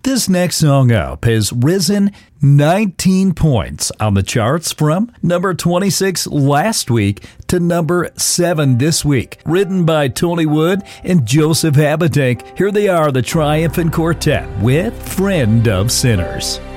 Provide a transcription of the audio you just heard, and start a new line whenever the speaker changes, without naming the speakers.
This next song up has risen 19 points on the charts from number 26 last week to number 7 this week. Written by Tony Wood and Joseph Habitank, here they are, the Triumphant Quartet with Friend of Sinners.